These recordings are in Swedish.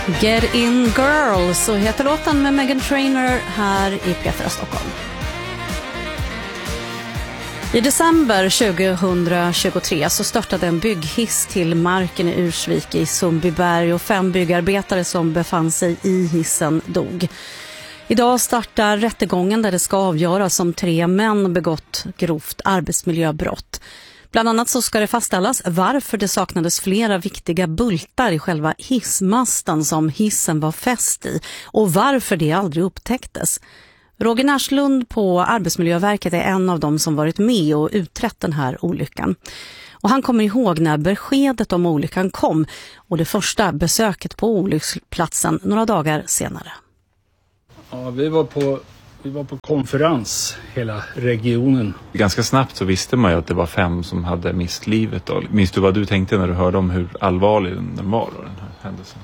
Get In Girl, så heter låten med Meghan Trainor här i P4 Stockholm. I december 2023 så startade en bygghiss till marken i Ursvik i Sundbyberg och 5 byggarbetare som befann sig i hissen dog. Idag startar rättegången där det ska avgöras om 3 män begått grovt arbetsmiljöbrott. Bland annat så ska det fastställas varför det saknades flera viktiga bultar i själva hissmasten som hissen var fäst i och varför det aldrig upptäcktes. Roger Närslund på Arbetsmiljöverket är en av dem som varit med och utrett den här olyckan. Och han kommer ihåg när beskedet om olyckan kom och det första besöket på olycksplatsen några dagar senare. Ja, vi var på konferens, hela regionen. Ganska snabbt så visste man ju att det var 5 som hade mist livet. Minns du vad du tänkte när du hörde om hur allvarlig den var då, den här händelsen?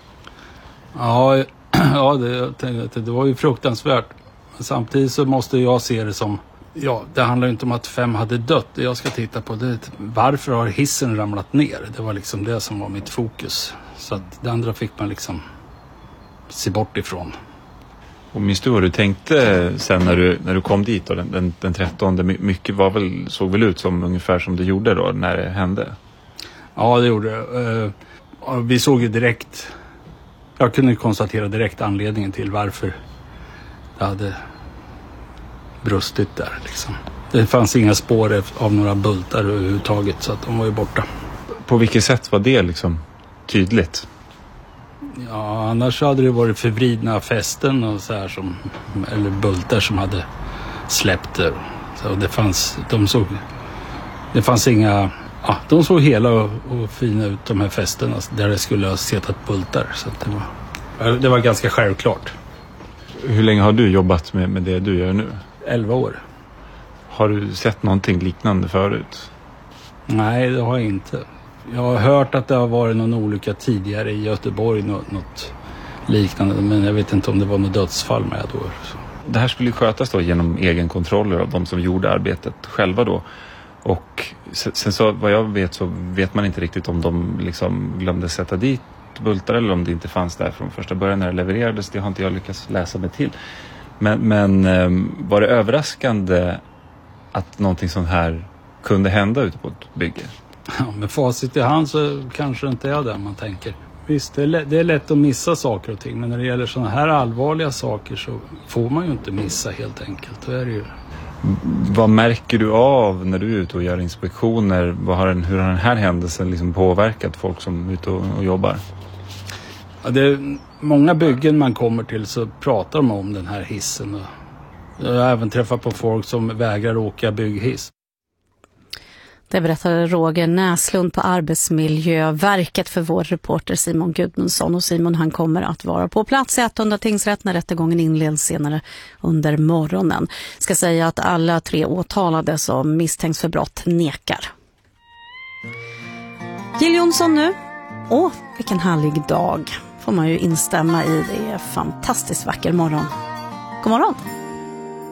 Jag tänkte att det var ju fruktansvärt. Men samtidigt så måste jag se det som, det handlar ju inte om att 5 hade dött. Det jag ska titta på det är varför har hissen ramlat ner? Det var liksom det som var mitt fokus. Så att det andra fick man liksom se bort ifrån. Och minns du vad du tänkte sen när du kom dit då, den 13? Mycket såg väl ut som ungefär som det gjorde då när det hände? Ja, det gjorde det. Vi såg ju direkt, jag kunde konstatera direkt anledningen till varför det hade brustit där liksom. Det fanns inga spår av några bultar överhuvudtaget så att de var ju borta. På vilket sätt var det liksom tydligt? Ja, annars hade det varit förvridna fästen och så här eller bultar som hade släppt det. Så de såg hela och fina ut, de här fästena där det skulle ha suttit bultar. Så att det var ganska självklart. Hur länge har du jobbat med det du gör nu? 11 år. Har du sett någonting liknande förut? Nej, det har jag inte. Jag har hört att det har varit någon olycka tidigare i Göteborg, något liknande. Men jag vet inte om det var något dödsfall med då. Så. Det här skulle skötas då genom egenkontroller av de som gjorde arbetet själva då. Och sen så vad jag vet så vet man inte riktigt om de liksom glömde sätta dit bultar eller om det inte fanns där från första början när det levererades. Det har inte jag lyckats läsa mig till. Men var det överraskande att någonting sånt här kunde hända ute på ett bygge? Ja, med facit i hand så kanske inte är det man tänker. Visst, det är lätt att missa saker och ting. Men när det gäller sådana här allvarliga saker så får man ju inte missa helt enkelt. Då är det ju. Vad märker du av när du är ute och gör inspektioner? Hur har den här händelsen liksom påverkat folk som är ute och jobbar? Ja, det är många byggen man kommer till så pratar de om den här hissen. Jag har även träffat på folk som vägrar åka bygghiss. Det berättade Roger Närslund på Arbetsmiljöverket för vår reporter Simon Gudmundsson. Och Simon, han kommer att vara på plats i Attunda tingsrätt när rättegången inleds senare under morgonen. Ska säga att alla 3 åtalade som misstänks för brott nekar. Jill Johnson nu. Åh, vilken härlig dag. Får man ju instämma i. Det är fantastiskt vacker morgon. God morgon.